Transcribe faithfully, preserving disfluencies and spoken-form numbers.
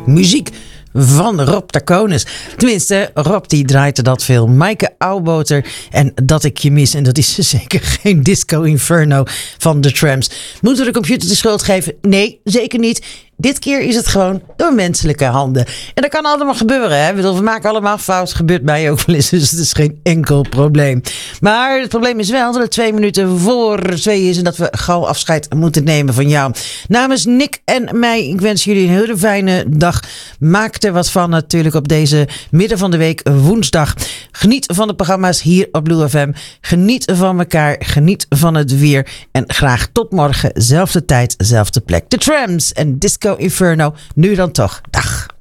muziek van Rob Taconis. Tenminste, Rob die draaide dat veel. Maaike Auwboter en Dat ik je mis. En dat is zeker geen Disco Inferno van The Tramps. Moeten we de computer de schuld geven? Nee, zeker niet. Dit keer is het gewoon door menselijke handen. En dat kan allemaal gebeuren. Hè? We maken allemaal fout. Gebeurt mij ook wel eens. Dus het is geen enkel probleem. Maar het probleem is wel dat het twee minuten voor twee is. En dat we gauw afscheid moeten nemen van jou. Namens Nick en mij. Ik wens jullie een hele fijne dag. Maak er wat van natuurlijk op deze midden van de week woensdag. Geniet van de programma's hier op Blue F M. Geniet van elkaar. Geniet van het weer. En graag tot morgen. Zelfde tijd, zelfde plek. The Tramps en Disco Inferno. Nu dan toch. Dag.